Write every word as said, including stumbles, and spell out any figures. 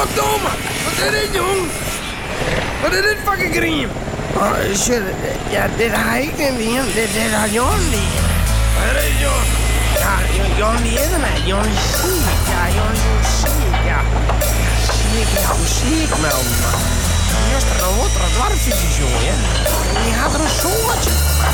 Goddomme! Wat is dit, jong? Wat is dit fucking griem? Oh, shit. Ja, dit har ik ikke lige. Det, det har Jon lige. Hvad er det, Jon? Ja, Jon lige er med. Jon Sik. Ja, Jon Sik. Ja. Sik, ja, Sik, man. Eerst er een wat dwarfjes, jongen. Die had er een soortje.